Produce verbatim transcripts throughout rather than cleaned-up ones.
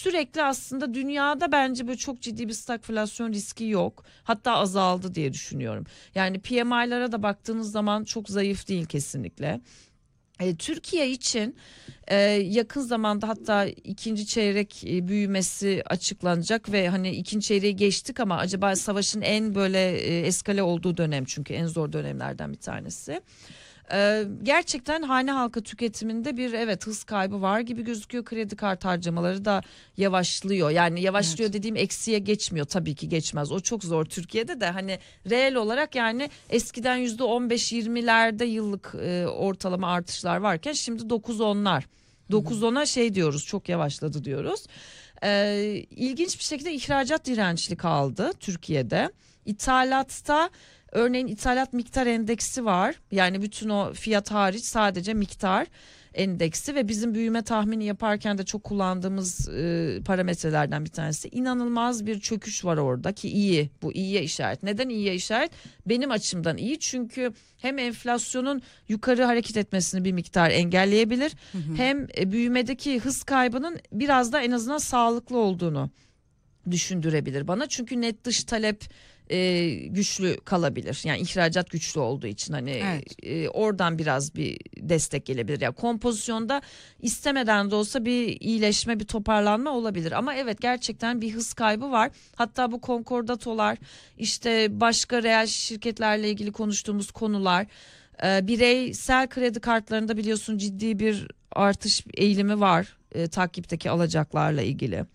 sürekli aslında dünyada bence böyle çok ciddi bir stagflasyon riski yok. Hatta azaldı diye düşünüyorum. Yani P M I'lara da baktığınız zaman çok zayıf değil kesinlikle. E, Türkiye için e, yakın zamanda hatta ikinci çeyrek e, büyümesi açıklanacak ve hani ikinci çeyreği geçtik ama acaba savaşın en böyle e, eskale olduğu dönem, çünkü en zor dönemlerden bir tanesi. Ee, gerçekten hane halkı tüketiminde bir evet hız kaybı var gibi gözüküyor. Kredi kart harcamaları da yavaşlıyor. Yani yavaşlıyor evet. Dediğim eksiye geçmiyor, tabii ki geçmez. O çok zor Türkiye'de de, hani reel olarak yani eskiden yüzde on beş yirmilerde yıllık e, ortalama artışlar varken şimdi dokuz onlar. dokuz ona şey diyoruz, çok yavaşladı diyoruz. Ee, ilginç bir şekilde ihracat dirençli kaldı Türkiye'de. İthalatta örneğin ithalat miktar endeksi var. Yani bütün o fiyat hariç sadece miktar endeksi ve bizim büyüme tahmini yaparken de çok kullandığımız e, parametrelerden bir tanesi. İnanılmaz bir çöküş var orada ki iyi, bu iyiye işaret. Neden iyiye işaret? Benim açımdan iyi, çünkü hem enflasyonun yukarı hareket etmesini bir miktar engelleyebilir, hı hı. hem e, büyümedeki hız kaybının biraz da en azından sağlıklı olduğunu düşündürebilir bana. Çünkü net dış talep e, güçlü kalabilir. Yani ihracat güçlü olduğu için hani evet. e, oradan biraz bir destek gelebilir. Yani kompozisyonda istemeden de olsa bir iyileşme, bir toparlanma olabilir. Ama evet, gerçekten bir hız kaybı var. Hatta bu konkordatolar, işte başka reel şirketlerle ilgili konuştuğumuz konular, e, bireysel kredi kartlarında biliyorsun ciddi bir artış eğilimi var e, takipteki alacaklarla ilgili.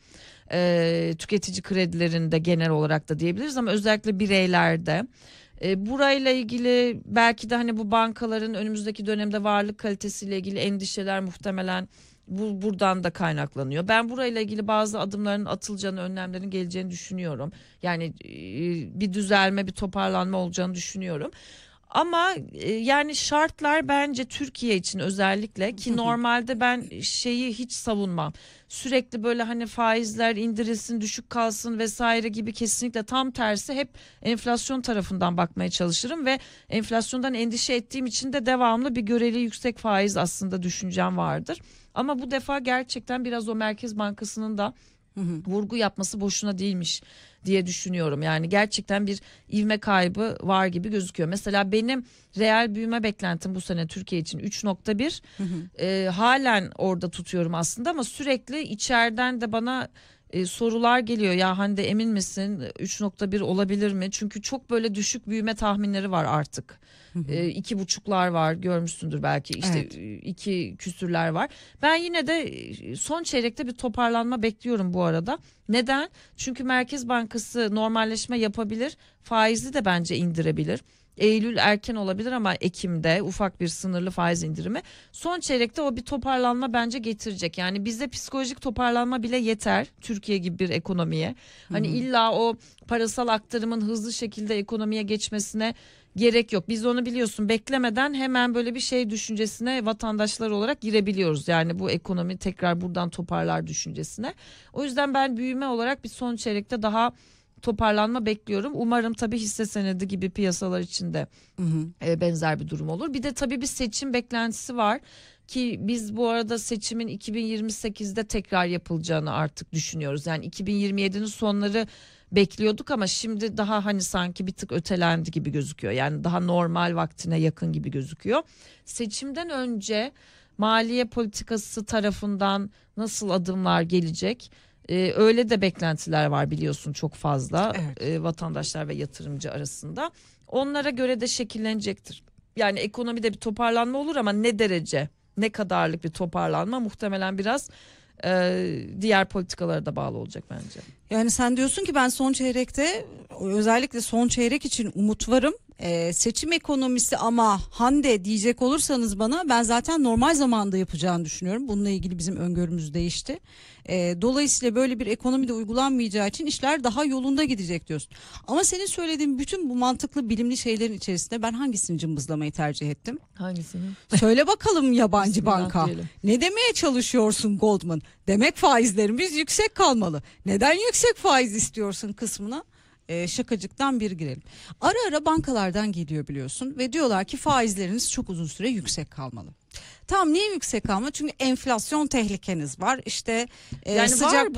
E, tüketici kredilerinde genel olarak da diyebiliriz ama özellikle bireylerde. E, burayla ilgili belki de hani bu bankaların önümüzdeki dönemde varlık kalitesiyle ilgili endişeler muhtemelen bu buradan da kaynaklanıyor. Ben burayla ilgili bazı adımların atılacağını, önlemlerin geleceğini düşünüyorum. Yani e, bir düzelme, bir toparlanma olacağını düşünüyorum. Ama e, yani şartlar bence Türkiye için özellikle, ki normalde ben şeyi hiç savunmam. Sürekli böyle hani faizler indirilsin, düşük kalsın vesaire gibi, kesinlikle tam tersi, hep enflasyon tarafından bakmaya çalışırım ve enflasyondan endişe ettiğim için de devamlı bir göreli yüksek faiz aslında düşüncem vardır. Ama bu defa gerçekten biraz o Merkez Bankası'nın da Hı hı. vurgu yapması boşuna değilmiş diye düşünüyorum. Yani gerçekten bir ivme kaybı var gibi gözüküyor. Mesela benim reel büyüme beklentim bu sene Türkiye için üç nokta bir. Hı hı. E, halen orada tutuyorum aslında ama sürekli içeriden de bana e, sorular geliyor. Ya Hande, emin misin üç nokta bir olabilir mi? Çünkü çok böyle düşük büyüme tahminleri var artık. Hı hı. E, iki buçuklar var, görmüşsündür belki, işte evet. iki küsürler var. Ben yine de son çeyrekte bir toparlanma bekliyorum bu arada. Neden? Çünkü Merkez Bankası normalleşme yapabilir, faizi de bence indirebilir. Eylül erken olabilir ama Ekim'de ufak bir sınırlı faiz indirimi. Son çeyrekte o bir toparlanma bence getirecek. Yani bize psikolojik toparlanma bile yeter Türkiye gibi bir ekonomiye. Hani hı hı. illa o parasal aktarımın hızlı şekilde ekonomiye geçmesine gerek yok. Biz onu biliyorsun beklemeden hemen böyle bir şey düşüncesine vatandaşlar olarak girebiliyoruz. Yani bu ekonomi tekrar buradan toparlar düşüncesine. O yüzden ben büyüme olarak bir son çeyrekte daha toparlanma bekliyorum. Umarım tabii hisse senedi gibi piyasalar içinde hı hı. benzer bir durum olur. Bir de tabii bir seçim beklentisi var ki biz bu arada seçimin iki bin yirmi sekizde tekrar yapılacağını artık düşünüyoruz. Yani iki bin yirmi yedinin sonları bekliyorduk ama şimdi daha hani sanki bir tık ötelendi gibi gözüküyor. Yani daha normal vaktine yakın gibi gözüküyor. Seçimden önce maliye politikası tarafından nasıl adımlar gelecek? Ee, öyle de beklentiler var biliyorsun, çok fazla evet. e, vatandaşlar ve yatırımcı arasında. Onlara göre de şekillenecektir. Yani ekonomide bir toparlanma olur ama ne derece, ne kadarlık bir toparlanma muhtemelen biraz e, diğer politikalara da bağlı olacak bence. Yani sen diyorsun ki ben son çeyrekte, özellikle son çeyrek için umut varım. Ee, seçim ekonomisi ama Hande diyecek olursanız bana, ben zaten normal zamanda yapacağını düşünüyorum. Bununla ilgili bizim öngörümüz değişti. Ee, dolayısıyla böyle bir ekonomide uygulanmayacağı için işler daha yolunda gidecek diyorsun. Ama senin söylediğin bütün bu mantıklı bilimli şeylerin içerisinde ben hangisini cımbızlamayı tercih ettim? Hangisini? Söyle bakalım yabancı banka. Ne demeye çalışıyorsun Goldman? Demek faizlerimiz yüksek kalmalı. Neden yüksek faiz istiyorsun kısmına? Ee, şakacıktan bir girelim. Ara ara bankalardan geliyor biliyorsun ve diyorlar ki faizleriniz çok uzun süre yüksek kalmalı. Tamam, niye yüksek kalmalı? Çünkü enflasyon tehlikeniz var. İşte e, yani sıcak var